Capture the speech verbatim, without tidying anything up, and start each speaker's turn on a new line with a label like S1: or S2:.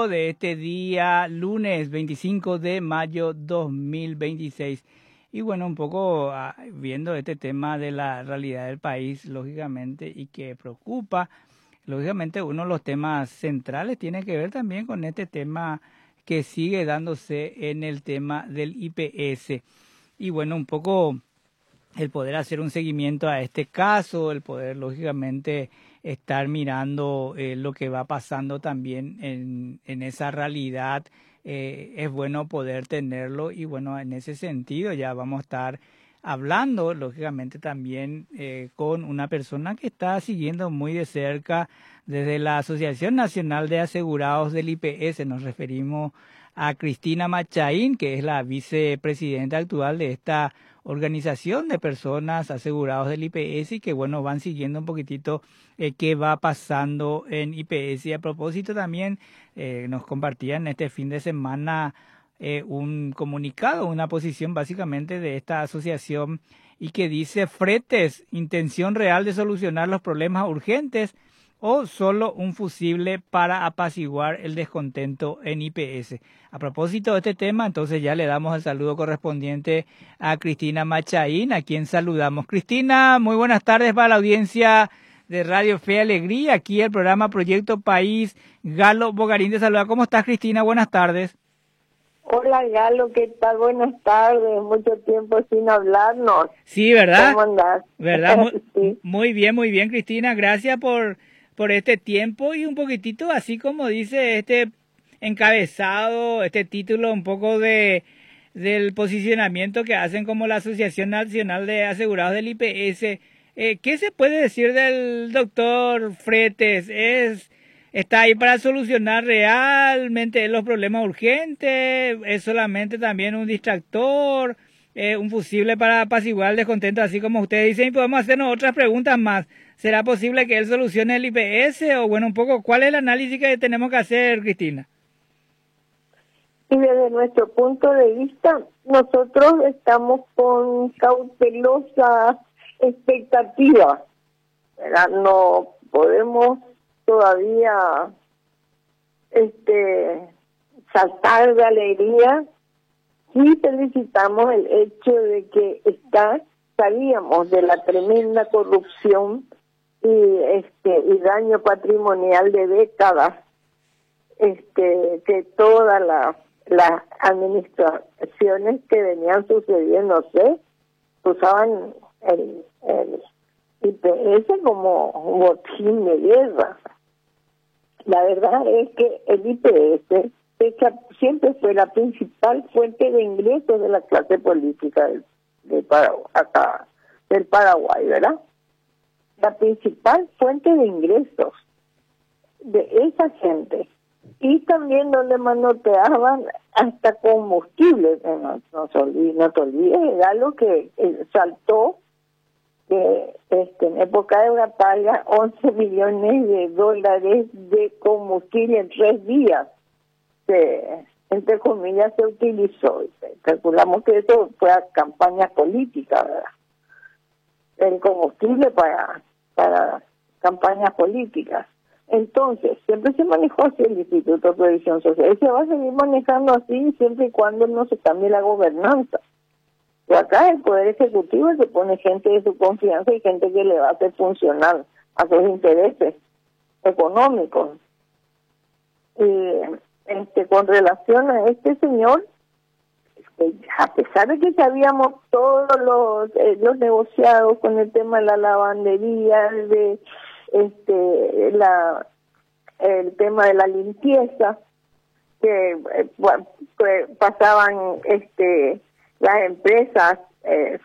S1: cinco de este día, lunes veinticinco de mayo dos mil veintiséis. Y bueno, un poco uh, viendo este tema de la realidad del país, lógicamente, y que preocupa, lógicamente uno de los temas centrales tiene que ver también con este tema que sigue dándose en el tema del I P S. Y bueno, un poco el poder hacer un seguimiento a este caso, el poder lógicamente estar mirando eh, lo que va pasando también en, en esa realidad, eh, es bueno poder tenerlo y bueno, en ese sentido ya vamos a estar hablando lógicamente también eh, con una persona que está siguiendo muy de cerca desde la Asociación Nacional de Asegurados del I P S. Nos referimos a Cristina Machaín, que es la vicepresidenta actual de esta organización de personas asegurados del I P S y que bueno van siguiendo un poquitito eh, qué va pasando en I P S. Y a propósito también eh, nos compartían este fin de semana eh, un comunicado, una posición básicamente de esta asociación y que dice: fretes, intención real de solucionar los problemas urgentes o solo un fusible para apaciguar el descontento en I P S. A propósito de este tema, entonces ya le damos el saludo correspondiente a Cristina Machaín, a quien saludamos. Cristina, muy buenas tardes para la audiencia de Radio Fe y Alegría, aquí el programa Proyecto País. Galo Bogarín te saluda. ¿Cómo estás, Cristina? Buenas tardes.
S2: Hola, Galo, ¿qué tal? Buenas tardes, mucho tiempo sin hablarnos.
S1: Sí, ¿verdad?
S2: ¿Cómo andás?
S1: ¿Verdad? Muy,
S2: sí.
S1: muy bien, muy bien, Cristina. Gracias por, por este tiempo y un poquitito, así como dice este encabezado, este título, un poco de del posicionamiento que hacen como la Asociación Nacional de Asegurados del I P S. Eh, ¿Qué se puede decir del doctor Fretes? ¿Es ¿Está ahí para solucionar realmente los problemas urgentes? ¿Es solamente también un distractor, eh, un fusible para apaciguar el descontento, así como ustedes dicen? Y podemos hacernos otras preguntas más. ¿Será posible que él solucione el I P S? O bueno, un poco, ¿cuál es el análisis que tenemos que hacer, Cristina?
S2: Y desde nuestro punto de vista, nosotros estamos con cautelosa expectativa, ¿verdad? No podemos todavía este saltar de alegría. Sí felicitamos el hecho de que está sabíamos de la tremenda corrupción y este y daño patrimonial de décadas este que todas las las administraciones que venían sucediendo, no sé, usaban el, el I P S como un botín de guerra. La verdad es que el I P S siempre fue la principal fuente de ingresos de la clase política del, de Paraguay, acá, del Paraguay, ¿verdad? La principal fuente de ingresos de esa gente. Y también donde manoteaban hasta combustible. No, no, te olvides, no te olvides, era lo que eh, saltó que este, en época de una paga once millones de dólares de combustible en tres días. Se, entre comillas, se utilizó. Calculamos que eso fue a campaña política, ¿verdad? El combustible para, para campañas políticas. Entonces, siempre se manejó así el Instituto de Previsión Social y se va a seguir manejando así siempre y cuando no se cambie la gobernanza. Y acá el Poder Ejecutivo se pone gente de su confianza y gente que le va a hacer funcionar a sus intereses económicos. Y este, con relación a este señor, este, a pesar de que sabíamos todos los, eh, los negociados con el tema de la lavandería, de este la el tema de la limpieza, que eh, bueno, que pasaban este las empresas eh,